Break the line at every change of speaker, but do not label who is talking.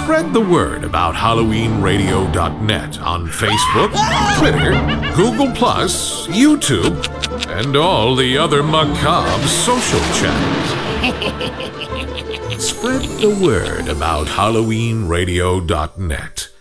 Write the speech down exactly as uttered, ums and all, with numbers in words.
Spread the word about Halloween Radio dot net on Facebook, Twitter, Google Plus, YouTube, and all the other macabre social channels. Spread the word about Halloween Radio dot net.